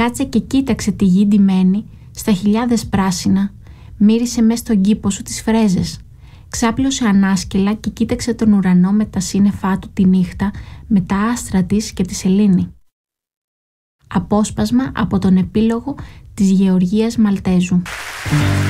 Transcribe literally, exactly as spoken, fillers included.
Κάτσε και κοίταξε τη γη ντυμένη στα χιλιάδες πράσινα. Μύρισε μες στον κήπο σου τις φρέζες. Ξάπλωσε ανάσκελα και κοίταξε τον ουρανό με τα σύννεφά του τη νύχτα, με τα άστρα της και τη σελήνη. Απόσπασμα από τον επίλογο της Γεωργίας Μαλτέζου.